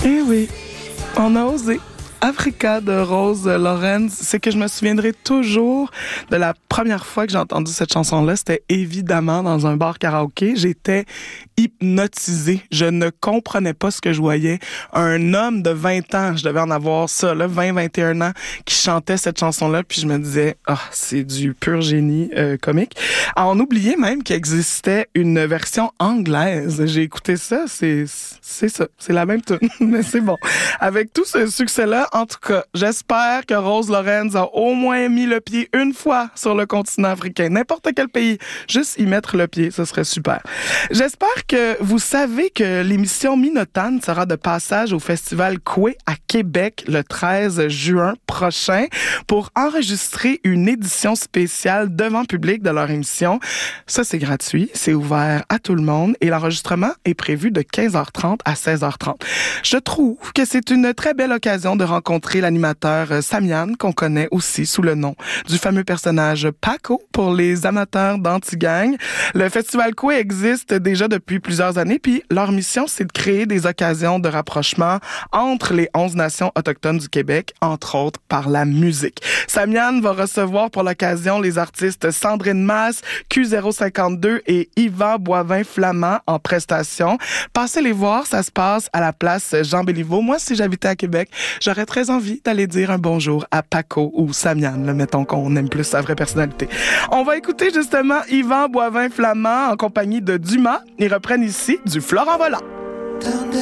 Eh oui, on a osé. Africa de Rose Lorenz, c'est que je me souviendrai toujours de la première fois que j'ai entendu cette chanson-là. C'était évidemment dans un bar karaoké. J'étais hypnotisée. Je ne comprenais pas ce que je voyais. Un homme de 20 ans, je devais en avoir ça, là, 20-21 ans, qui chantait cette chanson-là, puis je me disais, c'est du pur génie comique. À en oublier même qu'il existait une version anglaise. J'ai écouté ça, c'est ça, c'est la même tune, mais c'est bon. Avec tout ce succès-là, en tout cas, j'espère que Rose Lorenz a au moins mis le pied une fois sur le continent africain. N'importe quel pays, juste y mettre le pied, ce serait super. J'espère que vous savez que l'émission Minotane sera de passage au Festival Coué à Québec le 13 juin prochain pour enregistrer une édition spéciale devant public de leur émission. Ça, c'est gratuit, c'est ouvert à tout le monde et l'enregistrement est prévu de 15h30 à 16h30. Je trouve que c'est une très belle occasion de rencontrer l'animateur Samian, qu'on connaît aussi sous le nom du fameux personnage Paco pour les amateurs d'Antigang. Le Festival Coué existe déjà depuis plusieurs années, puis leur mission, c'est de créer des occasions de rapprochement entre les 11 nations autochtones du Québec, entre autres par la musique. Samian va recevoir pour l'occasion les artistes Sandrine Masse, Q052 et Yvan Boivin-Flamand en prestation. Passez les voir, ça se passe à la place Jean-Béliveau. Moi, si j'habitais à Québec, j'aurais très envie d'aller dire un bonjour à Paco ou Samian, là, mettons qu'on aime plus sa vraie personnalité. On va écouter justement Yvan Boivin-Flamand en compagnie de Dumas. Ils reprennent ici du Florent Volant.